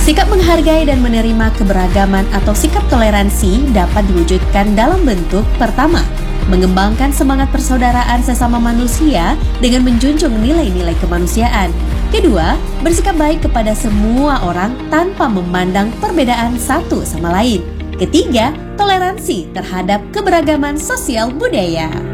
Sikap menghargai dan menerima keberagaman atau sikap toleransi dapat diwujudkan dalam bentuk pertama, mengembangkan semangat persaudaraan sesama manusia dengan menjunjung nilai-nilai kemanusiaan. Kedua, bersikap baik kepada semua orang tanpa memandang perbedaan satu sama lain. Ketiga, toleransi terhadap keberagaman sosial budaya.